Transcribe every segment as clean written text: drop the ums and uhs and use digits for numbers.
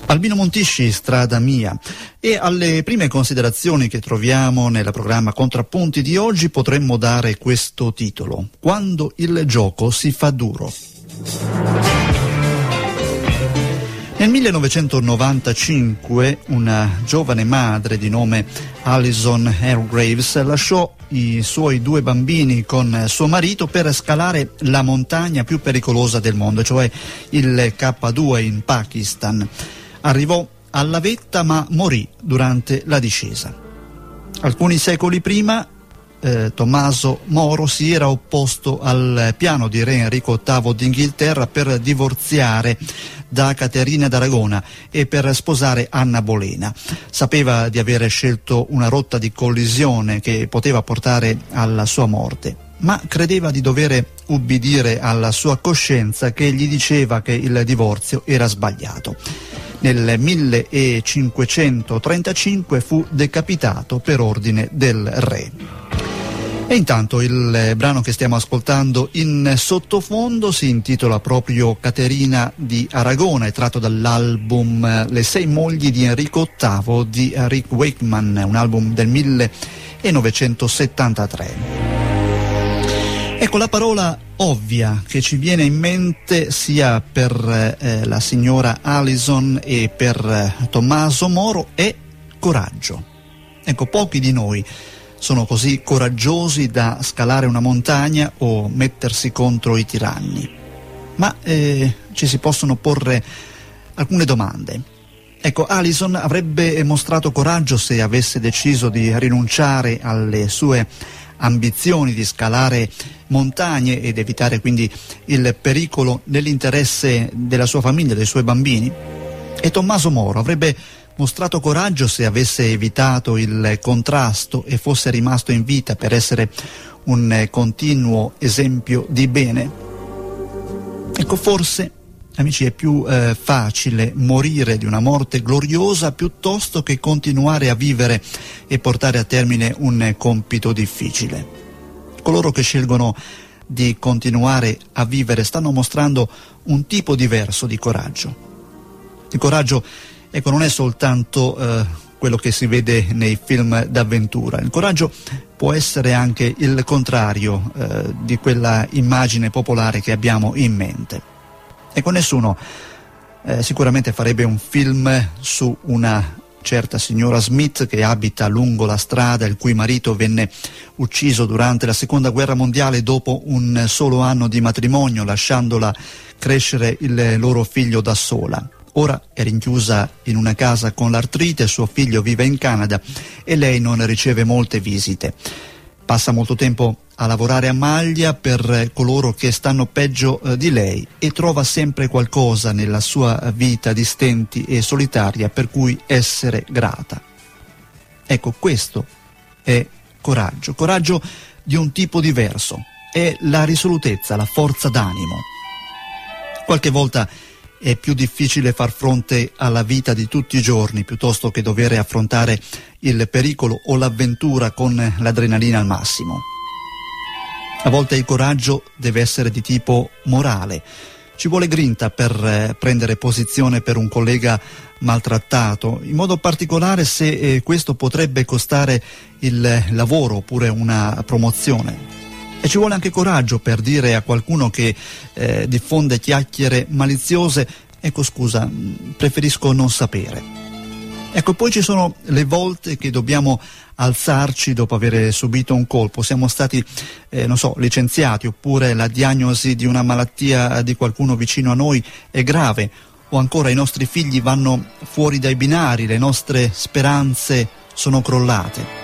Albino Montisci, Strada mia. E alle prime considerazioni che troviamo nel programma Contrappunti di oggi potremmo dare questo titolo: Quando il gioco si fa duro. Nel 1995 una giovane madre di nome Alison Hargraves lasciò i suoi 2 bambini con suo marito per scalare la montagna più pericolosa del mondo, cioè il K2 in Pakistan. Arrivò alla vetta ma morì durante la discesa. Alcuni secoli prima Tommaso Moro si era opposto al piano di re Enrico VIII d'Inghilterra per divorziare da Caterina d'Aragona e per sposare Anna Bolena. Sapeva di avere scelto una rotta di collisione che poteva portare alla sua morte, ma credeva di dover ubbidire alla sua coscienza che gli diceva che il divorzio era sbagliato. Nel 1535 fu decapitato per ordine del re. E intanto il brano che stiamo ascoltando in sottofondo si intitola proprio Caterina di Aragona, è tratto dall'album Le 6 mogli di Enrico VIII di Rick Wakeman, un album del 1973. Ecco, la parola ovvia che ci viene in mente sia per la signora Alison e per Tommaso Moro è coraggio. Ecco, pochi di noi sono così coraggiosi da scalare una montagna o mettersi contro i tiranni, ma ci si possono porre alcune domande. Ecco, Alison avrebbe mostrato coraggio se avesse deciso di rinunciare alle sue ambizioni di scalare montagne ed evitare quindi il pericolo nell'interesse della sua famiglia, dei suoi bambini. E Tommaso Moro avrebbe mostrato coraggio se avesse evitato il contrasto e fosse rimasto in vita per essere un continuo esempio di bene. Ecco, forse, amici, è più facile morire di una morte gloriosa piuttosto che continuare a vivere e portare a termine un compito difficile. Coloro che scelgono di continuare a vivere stanno mostrando un tipo diverso di coraggio. Il coraggio, ecco, non è soltanto quello che si vede nei film d'avventura. Il coraggio può essere anche il contrario di quella immagine popolare che abbiamo in mente. Ecco, nessuno sicuramente farebbe un film su una certa signora Smith che abita lungo la strada, il cui marito venne ucciso durante la Seconda Guerra Mondiale dopo un solo anno di matrimonio, lasciandola crescere il loro figlio da sola. Ora è rinchiusa in una casa con l'artrite, suo figlio vive in Canada e lei non riceve molte visite. Passa molto tempo a lavorare a maglia per coloro che stanno peggio di lei e trova sempre qualcosa nella sua vita di stenti e solitaria per cui essere grata. Ecco, questo è coraggio, coraggio di un tipo diverso, è la risolutezza, la forza d'animo. Qualche volta è più difficile far fronte alla vita di tutti i giorni piuttosto che dover affrontare il pericolo o l'avventura con l'adrenalina al massimo. A volte il coraggio deve essere di tipo morale. Ci vuole grinta per prendere posizione per un collega maltrattato, in modo particolare se questo potrebbe costare il lavoro oppure una promozione. E ci vuole anche coraggio per dire a qualcuno che diffonde chiacchiere maliziose: ecco, scusa, preferisco non sapere. Ecco, poi ci sono le volte che dobbiamo alzarci dopo aver subito un colpo. Siamo stati, licenziati, oppure la diagnosi di una malattia di qualcuno vicino a noi è grave, o ancora i nostri figli vanno fuori dai binari, le nostre speranze sono crollate.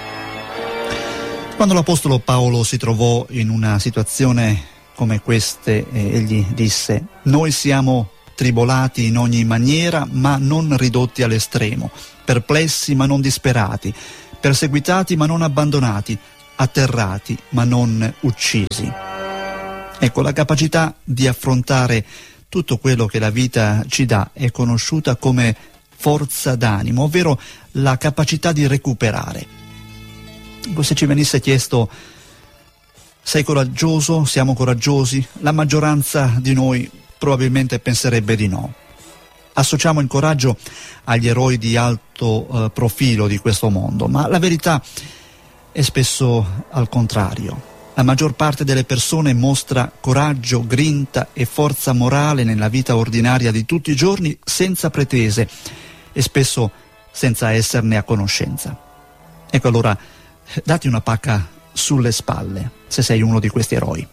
Quando l'Apostolo Paolo si trovò in una situazione come queste, egli disse: noi siamo tribolati in ogni maniera, ma non ridotti all'estremo, perplessi ma non disperati, perseguitati ma non abbandonati, atterrati ma non uccisi. Ecco, la capacità di affrontare tutto quello che la vita ci dà è conosciuta come forza d'animo, ovvero la capacità di recuperare. Se ci venisse chiesto: sei coraggioso? Siamo coraggiosi? La maggioranza di noi probabilmente penserebbe di no. Associamo il coraggio agli eroi di alto profilo di questo mondo, ma la verità è spesso al contrario. La maggior parte delle persone mostra coraggio, grinta e forza morale nella vita ordinaria di tutti i giorni senza pretese e spesso senza esserne a conoscenza. Ecco, allora dati una pacca sulle spalle se sei uno di questi eroi.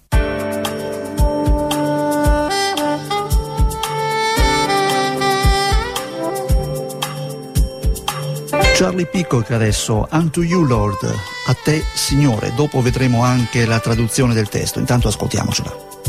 Charlie Peacock adesso, Unto You Lord, a te Signore. Dopo vedremo anche la traduzione del testo, intanto ascoltiamocela.